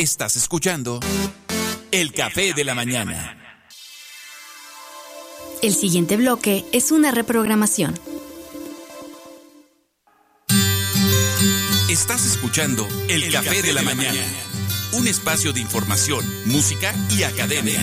Estás escuchando El Café de la Mañana. El siguiente bloque es una reprogramación. Estás escuchando El Café de la Mañana, un espacio de información, música y academia.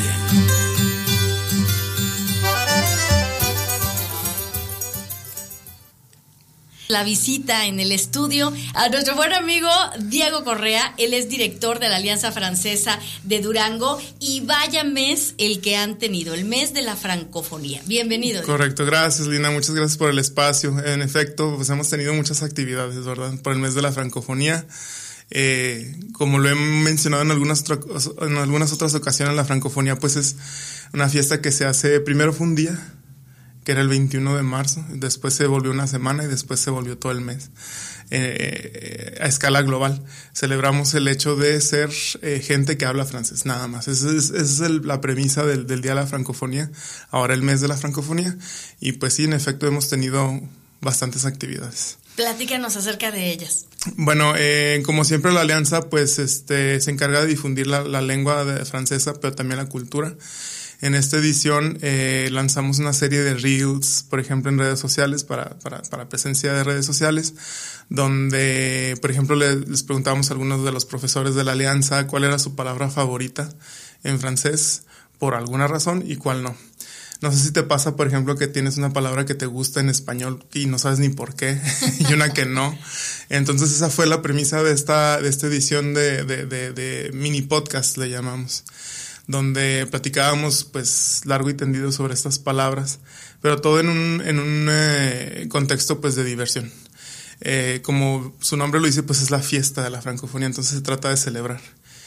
La visita en el estudio a nuestro buen amigo Diego Correa. Él es director de la Alianza Francesa de Durango y vaya mes el que han tenido, el mes de la francofonía. Bienvenido. Correcto, gracias Lina, muchas gracias por el espacio. En efecto, pues hemos tenido muchas actividades, ¿verdad? Por el mes de la francofonía. Como lo he mencionado en algunas otras ocasiones, la francofonía pues es una fiesta que se hace, primero fue un día, que era el 21 de marzo, después se volvió una semana y después se volvió todo el mes. A escala global celebramos el hecho de ser gente que habla francés, nada más. Esa es la premisa del Día de la Francofonía, ahora el mes de la francofonía, y pues sí, en efecto hemos tenido bastantes actividades. Platícanos acerca de ellas. Bueno, como siempre la Alianza pues se encarga de difundir la lengua francesa, pero también la cultura. En esta edición lanzamos una serie de reels, por ejemplo, en redes sociales, para presencia de redes sociales, donde, por ejemplo, les preguntamos a algunos de los profesores de la Alianza cuál era su palabra favorita en francés, por alguna razón, y cuál no. No sé si te pasa, por ejemplo, que tienes una palabra que te gusta en español y no sabes ni por qué, y una que no. Entonces esa fue la premisa de esta edición de mini podcast, le llamamos, donde platicábamos pues largo y tendido sobre estas palabras, pero todo en un contexto pues de diversión. Como su nombre lo dice, pues es la fiesta de la francofonía, entonces se trata de celebrar.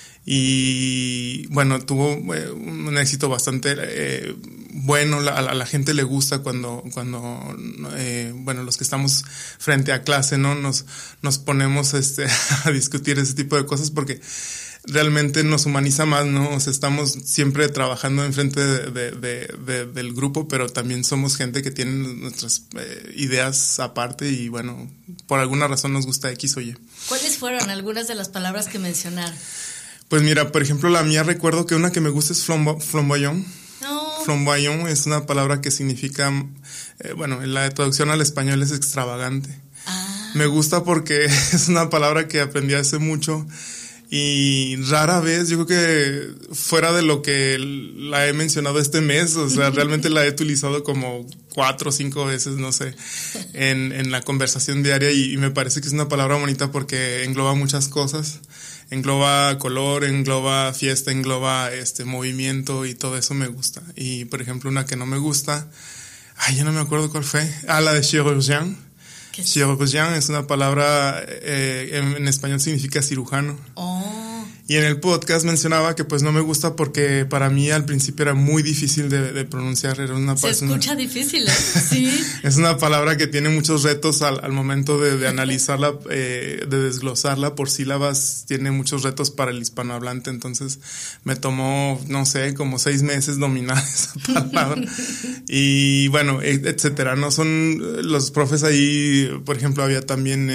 Y bueno, tuvo un éxito bastante bueno, a la gente le gusta cuando los que estamos frente a clase, ¿no? Nos ponemos a discutir ese tipo de cosas porque realmente nos humaniza más, ¿no? O sea, estamos siempre trabajando enfrente del grupo, pero también somos gente que tiene nuestras ideas aparte y bueno, por alguna razón nos gusta X o Y. ¿Cuáles fueron algunas de las palabras que mencionaron? Pues mira, por ejemplo, la mía recuerdo que una que me gusta es flamboyant. Oh. Flamboyant es una palabra que significa, en la traducción al español es extravagante. Ah. Me gusta porque es una palabra que aprendí hace mucho y rara vez, yo creo que fuera de lo que la he mencionado este mes, o sea, realmente la he utilizado como 4 o 5 veces, no sé, en la conversación diaria y me parece que es una palabra bonita porque engloba muchas cosas. Engloba color, engloba fiesta, engloba movimiento y todo eso me gusta. Y por ejemplo una que no me gusta, ya no me acuerdo cuál fue, la de chirurgien. Chirurgien es una palabra, en español significa cirujano. Oh. Y en el podcast mencionaba que pues no me gusta porque para mí al principio era muy difícil de pronunciar. Era Se escucha difícil, ¿eh? Sí. Es una palabra que tiene muchos retos al momento de analizarla, de desglosarla por sílabas. Tiene muchos retos para el hispanohablante. Entonces me tomó, no sé, como 6 meses dominar esa palabra. Y bueno, etcétera. No son los profes ahí, por ejemplo, había también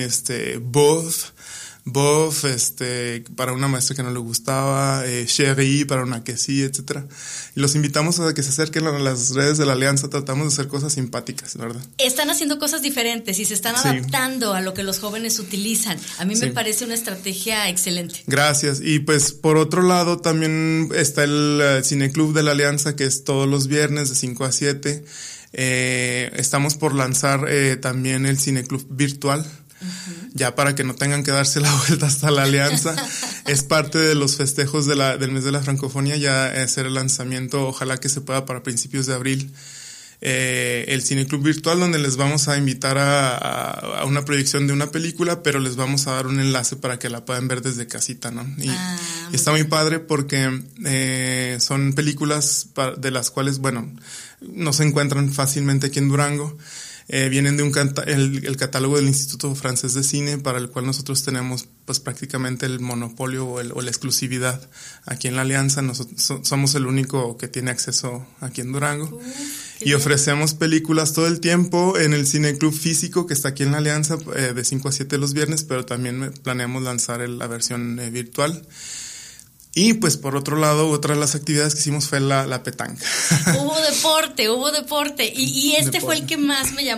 bof, para una maestra que no le gustaba, chérie para una que sí, etcétera. Y los invitamos a que se acerquen a las redes de la Alianza. Tratamos de hacer cosas simpáticas, ¿verdad? Están haciendo cosas diferentes y se están adaptando a lo que los jóvenes utilizan. A mí me parece una estrategia excelente. Gracias. Y pues por otro lado también está el Cineclub de la Alianza, que es todos los viernes de 5 a 7. Estamos por lanzar también el Cineclub virtual. Uh-huh. Ya para que no tengan que darse la vuelta hasta la Alianza. Es parte de los festejos del mes de la francofonía, ya hacer el lanzamiento, ojalá que se pueda para principios de abril, el Cineclub virtual, donde les vamos a invitar a una proyección de una película, pero les vamos a dar un enlace para que la puedan ver desde casita, ¿no? Y está muy padre porque son películas de las cuales, no se encuentran fácilmente aquí en Durango. Vienen de el catálogo del Instituto Francés de Cine, para el cual nosotros tenemos pues prácticamente el monopolio o la exclusividad aquí en la Alianza. Nosotros somos el único que tiene acceso aquí en Durango. Y ofrecemos películas todo el tiempo en el Cineclub físico que está aquí en la Alianza, de 5 a 7 los viernes, pero también planeamos lanzar la versión virtual. Y pues por otro lado, otra de las actividades que hicimos fue la petanca. Hubo deporte. Y este fue el que más me llamó